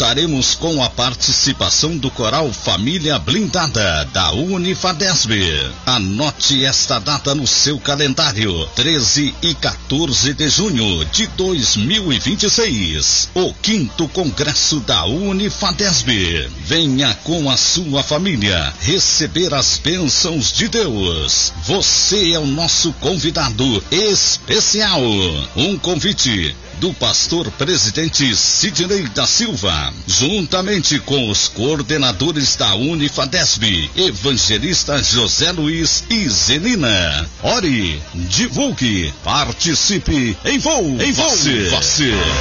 Contaremos com a participação do coral Família Blindada da Unifadesp. Anote esta data no seu calendário: 13 e 14 de junho de 2026. O 5º Congresso da Unifadesp. Venha com a sua família receber as bênçãos de Deus. Você é o nosso convidado especial. Um convite do pastor presidente Sidney da Silva, juntamente com os coordenadores da Unifadesp, evangelista José Luiz e Zenina. Ore, divulgue, participe, envolva-se.